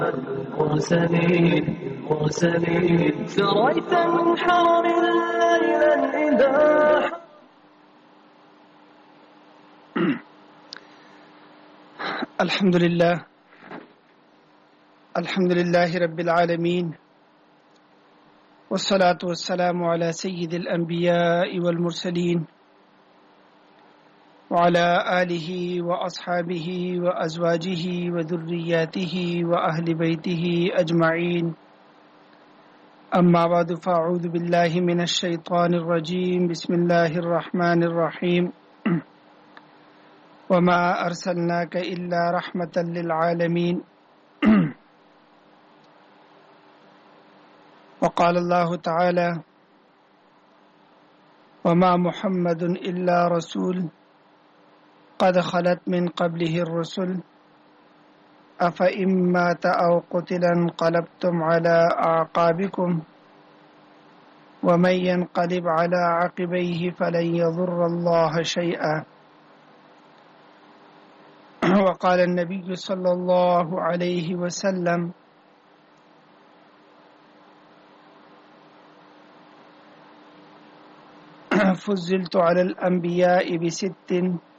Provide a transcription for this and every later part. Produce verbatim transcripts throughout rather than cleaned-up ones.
المرسلين المرسلين سريت من حرم ليلا إذا الحمد لله الحمد لله رب العالمين والصلاة والسلام على سيد الأنبياء والمرسلين وعلى آله وأصحابه وأزواجه وذرياته وأهل بيته أجمعين أما بعد فأعوذ بالله من الشيطان الرجيم بسم الله الرحمن الرحيم وما أرسلناك إلا رحمة للعالمين وقال الله تعالى وما محمد إلا رسول قد خلت من قبله الرسل أفإن مات أو قتل انقلبتم على أعقابكم ومن ينقلب على عقبيه فلن يضر الله شيئا وقال النبي صلى الله عليه وسلم فضلت على الأنبياء بست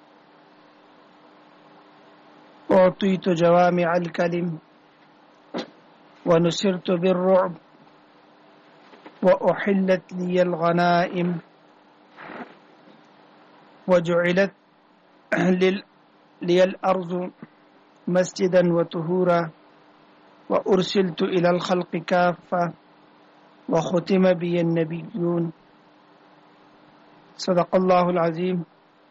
أعطيت جوامع الكلم ونصرت بالرعب وأحلت لي الغنائم وجعلت لي الأرض مسجدا وطهورا وأرسلت إلى الخلق كافة وختم بي النبيون صدق الله العظيم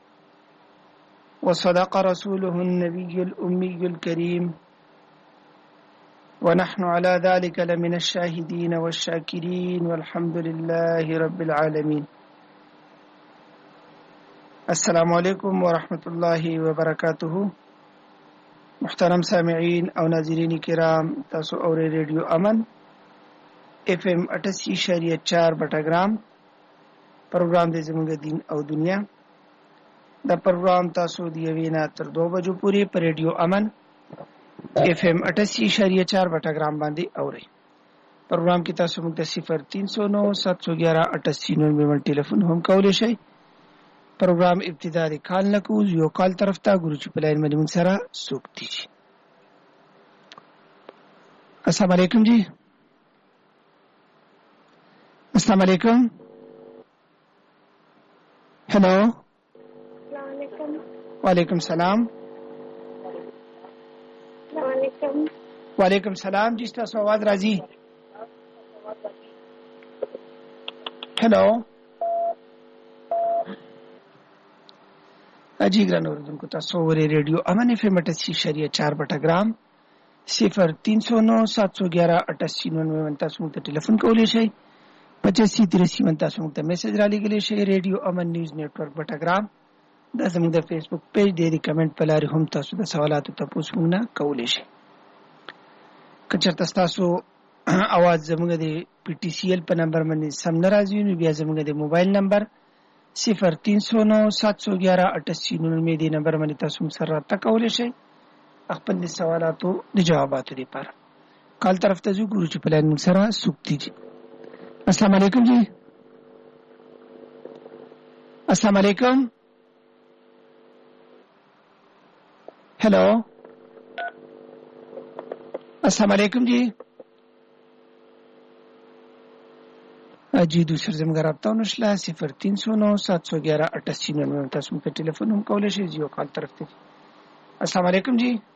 وصدق رسوله النبي الأمي الكريم ونحن على ذلك لمن الشاهدين والشاكرين والحمد لله رب العالمين. السلام علیکم ورحمۃ اللہ وبرکاتہ. محترم سامعین او ناظرین کرام، تاسو اورے ریڈیو امن ایف ایم اٹھاسی اشاریہ چار بٹاگرام پروگرام دے زمونږ دین او دنیا. دا پروگرام تاسو دی وینا تر دو بجو پوری پر ریڈیو امن ایف ایم اٹھاسی اشاریہ چار بٹاگرام باندې اورئ. پروگرام کی تاسو موږ ته صفر تین سو نو سات سو گیارہ اٹھاسی ننانوے باندې ټلیفون هم کولی شئ. پروگرام ابتدا د کال نکوز یو کال طرف ته ګورو چې په لاین باندې موږ سره څوک دي. السلام علیکم جی. السلام علیکم. ہیلو. السلام علیکم. وعلیکم السلام. السلام علیکم. وعلیکم السلام جی. تاسو आवाज راځي. ہیلو. اجی ګران اوریدونکو، تاسو ورې ریډیو امن ایف ایم اٹھاسی اشاریہ چار بٹاګرام صفر تین سو نو سات سو گیارہ اٹھاسی ننانوے باندې تاسو موږ ته ټلیفون کولی شئ. پچاسی تراسی باندې تاسو موږ ته میسج را لېږلی شئ. ریډیو امن نیوز نیټورک بټاګرام دا زموږ د فیسبوک پیج دی. د کمنټ په لارې هم تاسو د سوالاتو تپوس موږ نه کولی شئ. که چېرته ستاسو اواز زموږ د پی ټي سی ایل په نمبر باندې سم نه راځي نو بیا زموږ د موبایل نمبر صفر تین سو نو سات سو گیارہ اٹھاسی ننانوے دی نمبر باندې تاسو موږ سره رابطه کولی شئ خپل د سوالاتو د جواباتو لپاره. کال طرف ته ځو، ګورو چې په لاین موږ سره څوک دي. السلام علیکم جی. السلام علیکم. ہیلو. السلام علیکم جی. جی دوسر زموږ رابطه ونشله. صفر تین سو نو سات سو گیارہ اٹھاسی ننانوے تاسو موږ ته ټلیفون هم کولی شئ. زیو کال طرف ته. السلام علیکم جی.